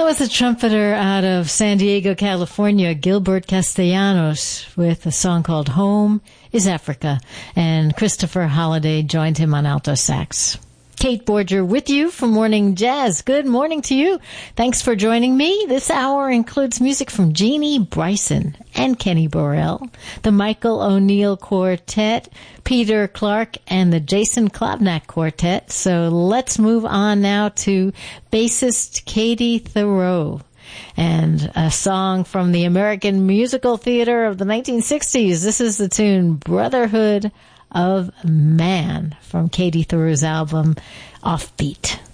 That was a trumpeter out of San Diego, California, Gilbert Castellanos, with a song called Home is Africa. And Christopher Holliday joined him on alto sax. Kate Borger with you for Morning Jazz. Good morning to you. Thanks for joining me. This hour includes music from Jeannie Bryson and Kenny Burrell, the Michael O'Neill Quartet, Peter Clark, and the Jason Klobnak Quartet. So let's move on now to bassist Katie Thoreau and a song from the American Musical Theater of the 1960s. This is the tune Brotherhood of Man from Katie Thoreau's album Offbeat.